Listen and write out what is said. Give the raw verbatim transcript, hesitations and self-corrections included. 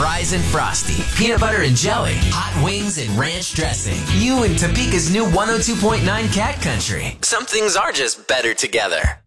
fries and frosty, peanut butter and jelly, hot wings and ranch dressing. You and Topeka's new one oh two point nine Cat Country. Some things are just better together.